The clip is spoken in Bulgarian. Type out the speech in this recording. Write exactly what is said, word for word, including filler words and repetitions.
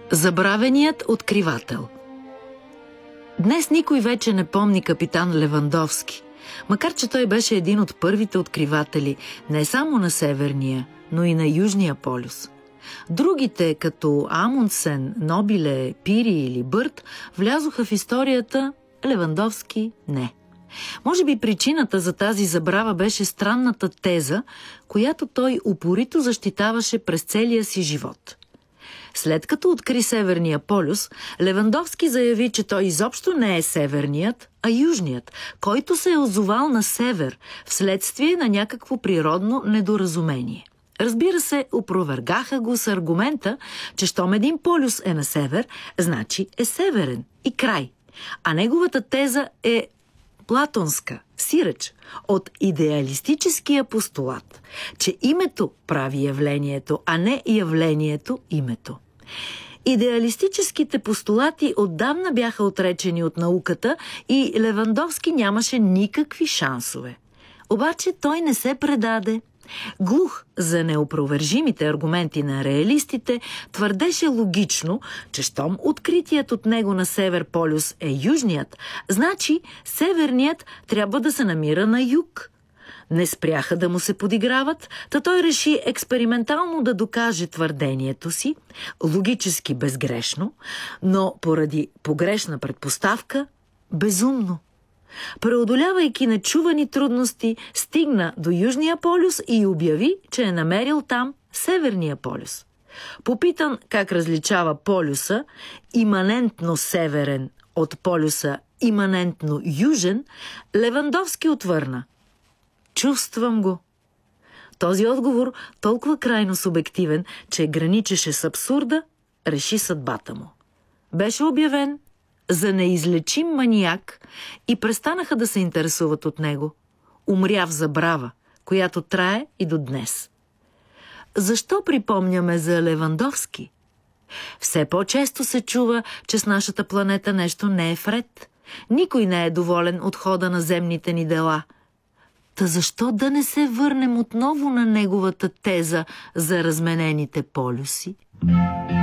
Забравеният откривател. Днес никой вече не помни капитан Левандовски, макар че той беше един от първите откриватели не само на Северния, но и на Южния полюс. Другите, като Амундсен, Нобиле, Пири или Бърт, влязоха в историята, Левандовски не. Може би причината за тази забрава беше странната теза, която той упорито защитаваше през целия си живот. След като откри Северния полюс, Левандовски заяви, че той изобщо не е северният, а южният, който се е озовал на север, вследствие на някакво природно недоразумение. Разбира се, опровергаха го с аргумента, че щом един полюс е на север, значи е северен и край. А неговата теза е платонска, сиреч от идеалистическия постулат, че името прави явлението, а не явлението името. Идеалистическите постулати отдавна бяха отречени от науката и Левандовски нямаше никакви шансове. Обаче той не се предаде. Глух за неопровержимите аргументи на реалистите, твърдеше логично, че щом откритият от него на север полюс е южният, значи северният трябва да се намира на юг. Не спряха да му се подиграват, та той реши експериментално да докаже твърдението си, логически безгрешно, но поради погрешна предпоставка безумно. Преодолявайки нечувани трудности, стигна до Южния полюс и обяви, че е намерил там Северния полюс. Попитан как различава полюса иманентно северен от полюса иманентно южен, Левандовски отвърна: чувствам го. Този отговор, толкова крайно субективен, че граничеше с абсурда, реши съдбата му. Беше обявен за неизлечим маниак и престанаха да се интересуват от него. Умря в забрава, която трае и до днес. Защо припомняме за Левандовски? Все по-често се чува, че с нашата планета нещо не е вред. Никой не е доволен от хода на земните ни дела. Та защо да не се върнем отново на неговата теза за разменените полюси?